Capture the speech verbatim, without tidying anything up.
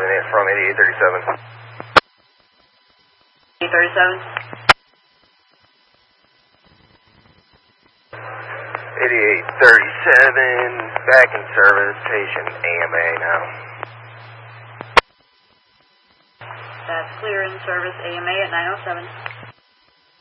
moving in from eighty-eight thirty-seven. eight thirty-seven? eighty-eight thirty-seven, back in service, patient A M A now. That's clear in service, A M A at nine oh seven.